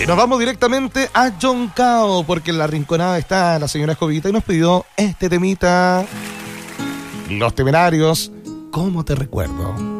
Y nos vamos directamente a Yoncao, porque en la rinconada está la señora Jovita y nos pidió este temita. Los Temerarios, ¿cómo te recuerdo?